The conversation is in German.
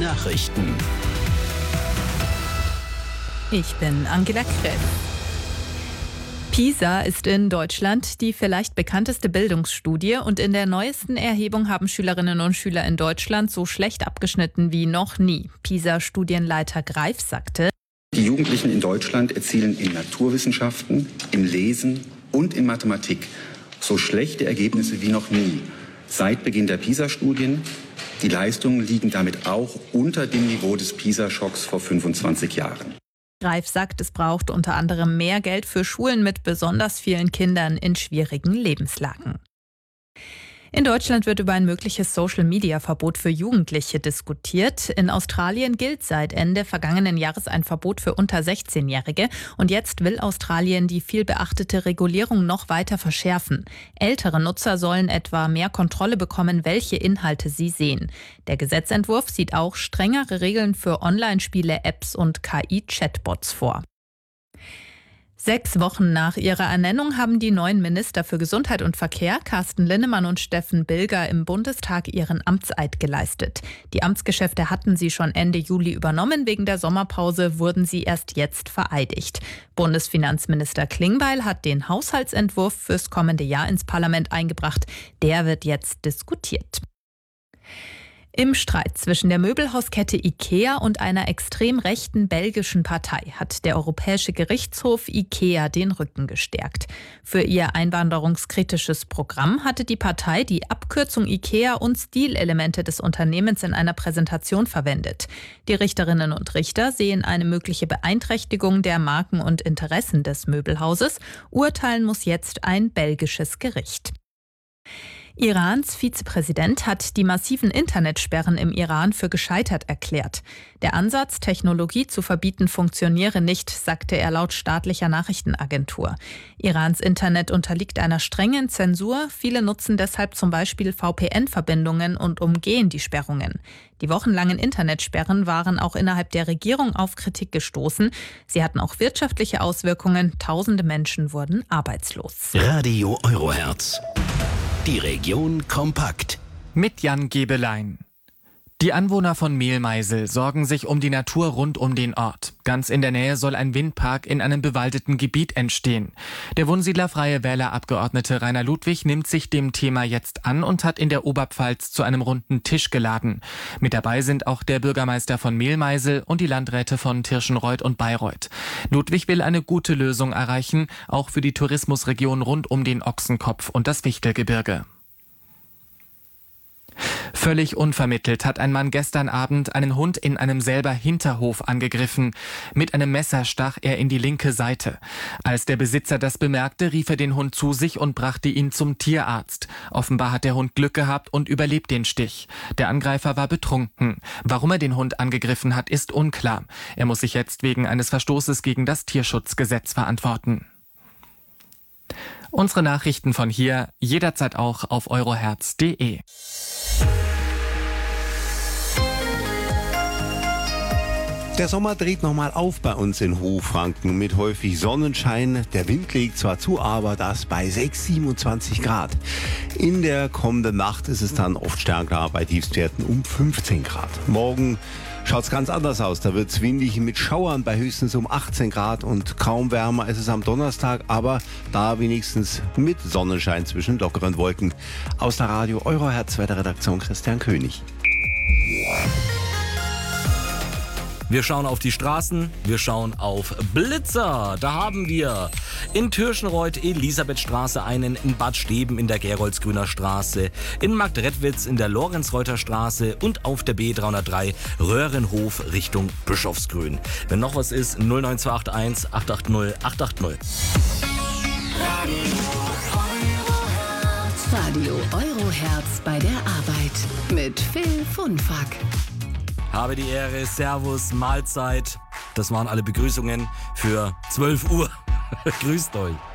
Nachrichten. Ich bin Angela Krepp. PISA ist in Deutschland die vielleicht bekannteste Bildungsstudie und in der neuesten Erhebung haben Schülerinnen und Schüler in Deutschland so schlecht abgeschnitten wie noch nie. PISA-Studienleiter Greif sagte: Die Jugendlichen in Deutschland erzielen in Naturwissenschaften, im Lesen und in Mathematik so schlechte Ergebnisse wie noch nie. Seit Beginn der PISA-Studien. Die Leistungen liegen damit auch unter dem Niveau des PISA-Schocks vor 25 Jahren. Greif sagt, es braucht unter anderem mehr Geld für Schulen mit besonders vielen Kindern in schwierigen Lebenslagen. In Deutschland wird über ein mögliches Social-Media-Verbot für Jugendliche diskutiert. In Australien gilt seit Ende vergangenen Jahres ein Verbot für unter 16-Jährige. Und jetzt will Australien die viel beachtete Regulierung noch weiter verschärfen. Ältere Nutzer sollen etwa mehr Kontrolle bekommen, welche Inhalte sie sehen. Der Gesetzentwurf sieht auch strengere Regeln für Online-Spiele, Apps und KI-Chatbots vor. 6 Wochen nach ihrer Ernennung haben die neuen Minister für Gesundheit und Verkehr, Carsten Linnemann und Steffen Bilger, im Bundestag ihren Amtseid geleistet. Die Amtsgeschäfte hatten sie schon Ende Juli übernommen. Wegen der Sommerpause wurden sie erst jetzt vereidigt. Bundesfinanzminister Klingbeil hat den Haushaltsentwurf fürs kommende Jahr ins Parlament eingebracht. Der wird jetzt diskutiert. Im Streit zwischen der Möbelhauskette IKEA und einer extrem rechten belgischen Partei hat der Europäische Gerichtshof IKEA den Rücken gestärkt. Für ihr einwanderungskritisches Programm hatte die Partei die Abkürzung IKEA und Stilelemente des Unternehmens in einer Präsentation verwendet. Die Richterinnen und Richter sehen eine mögliche Beeinträchtigung der Marken und Interessen des Möbelhauses. Urteilen muss jetzt ein belgisches Gericht. Irans Vizepräsident hat die massiven Internetsperren im Iran für gescheitert erklärt. Der Ansatz, Technologie zu verbieten, funktioniere nicht, sagte er laut staatlicher Nachrichtenagentur. Irans Internet unterliegt einer strengen Zensur. Viele nutzen deshalb zum Beispiel VPN-Verbindungen und umgehen die Sperrungen. Die wochenlangen Internetsperren waren auch innerhalb der Regierung auf Kritik gestoßen. Sie hatten auch wirtschaftliche Auswirkungen. Tausende Menschen wurden arbeitslos. Radio Eurohertz. Die Region kompakt. Mit Jan Gebelein. Die Anwohner von Mehlmeisel sorgen sich um die Natur rund um den Ort. Ganz in der Nähe soll ein Windpark in einem bewaldeten Gebiet entstehen. Der Wunsiedler Freie Wähler-Abgeordnete Rainer Ludwig nimmt sich dem Thema jetzt an und hat in der Oberpfalz zu einem runden Tisch geladen. Mit dabei sind auch der Bürgermeister von Mehlmeisel und die Landräte von Tirschenreuth und Bayreuth. Ludwig will eine gute Lösung erreichen, auch für die Tourismusregion rund um den Ochsenkopf und das Fichtelgebirge. Völlig unvermittelt hat ein Mann gestern Abend einen Hund in einem Selber Hinterhof angegriffen. Mit einem Messer stach er in die linke Seite. Als der Besitzer das bemerkte, rief er den Hund zu sich und brachte ihn zum Tierarzt. Offenbar hat der Hund Glück gehabt und überlebt den Stich. Der Angreifer war betrunken. Warum er den Hund angegriffen hat, ist unklar. Er muss sich jetzt wegen eines Verstoßes gegen das Tierschutzgesetz verantworten. Unsere Nachrichten von hier jederzeit auch auf eurohertz.de. Der Sommer dreht nochmal auf bei uns in Hochfranken mit häufig Sonnenschein. Der Wind legt zwar zu, aber das bei 27 Grad. In der kommenden Nacht ist es dann oft stärker bei Tiefstwerten um 15 Grad. Morgen schaut es ganz anders aus. Da wird es windig mit Schauern bei höchstens um 18 Grad und kaum wärmer ist es am Donnerstag, aber da wenigstens mit Sonnenschein zwischen lockeren Wolken. Aus der Radio Eurohertz Wetterredaktion Christian König. Wir schauen auf die Straßen, wir schauen auf Blitzer. Da haben wir in Tirschenreuth Elisabethstraße einen, in Bad Steben in der Geroldsgrüner Straße, in Marktredwitz in der Lorenzreuther Straße und auf der B303 Röhrenhof Richtung Bischofsgrün. Wenn noch was ist, 09281 880 880. Radio Eurohertz bei der Arbeit mit Phil Funfack. Habe die Ehre, Servus, Mahlzeit. Das waren alle Begrüßungen für 12 Uhr. Grüßt euch.